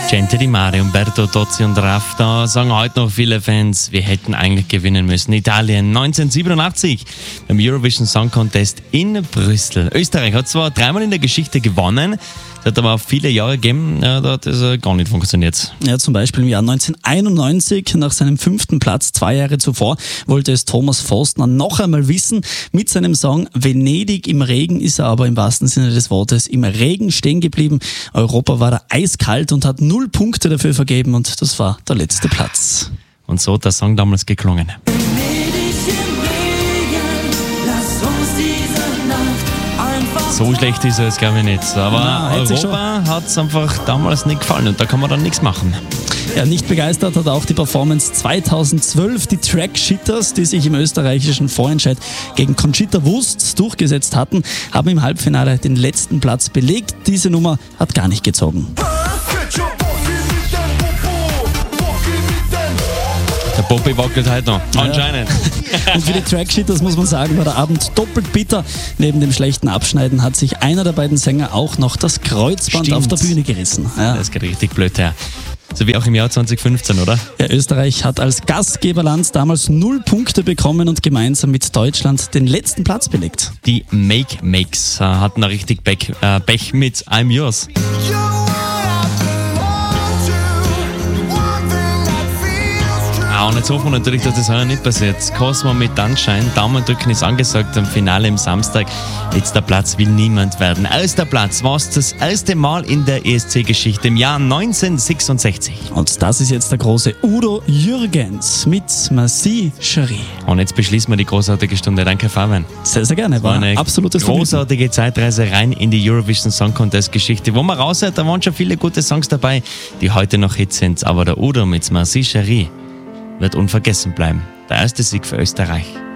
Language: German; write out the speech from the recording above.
Gente di Mare, Umberto Tozzi und Raff, da sagen heute noch viele Fans, wir hätten eigentlich gewinnen müssen. Italien 1987 beim Eurovision Song Contest in Brüssel. Österreich hat zwar dreimal in der Geschichte gewonnen, es hat aber auch viele Jahre gegeben, da hat es gar nicht funktioniert. Ja, zum Beispiel im Jahr 1991, nach seinem 5. Platz, 2 Jahre zuvor, wollte es Thomas Forstner noch einmal wissen. Mit seinem Song Venedig im Regen ist er aber im wahrsten Sinne des Wortes im Regen stehen geblieben. Europa war da eiskalt und hat 0 Punkte dafür vergeben und das war der letzte Platz. Und so hat der Song damals geklungen. So schlecht ist er jetzt, glaube ich, nicht. Aber Europa hat es einfach damals nicht gefallen und da kann man dann nichts machen. Ja, nicht begeistert hat auch die Performance 2012. Die Track-Shitters, die sich im österreichischen Vorentscheid gegen Conchita Wurst durchgesetzt hatten, haben im Halbfinale den letzten Platz belegt. Diese Nummer hat gar nicht gezogen. Der Poppy wackelt heute noch, anscheinend. Und für die Trackshitters muss man sagen, war der Abend doppelt bitter. Neben dem schlechten Abschneiden hat sich einer der beiden Sänger auch noch das Kreuzband auf der Bühne gerissen. Ja. Das geht richtig blöd her. So wie auch im Jahr 2015, oder? Ja, Österreich hat als Gastgeberland damals 0 Punkte bekommen und gemeinsam mit Deutschland den letzten Platz belegt. Die Makes hatten da richtig Pech mit I'm Yours. Und jetzt hoffen wir natürlich, dass das heuer nicht passiert. Cosmo mit Sunshine, Daumen drücken ist angesagt am Finale am Samstag. Letzter Platz will niemand werden. Erster Platz war es das erste Mal in der ESC-Geschichte im Jahr 1966. Und das ist jetzt der große Udo Jürgens mit Merci Chérie. Und jetzt beschließen wir die großartige Stunde. Danke, Fabian. Sehr, sehr gerne. War eine absolutes großartige Zeitreise rein in die Eurovision Song Contest Geschichte. Wo man raushört, da waren schon viele gute Songs dabei, die heute noch Hits sind. Aber der Udo mit Merci Chérie wird unvergessen bleiben. Der erste Sieg für Österreich.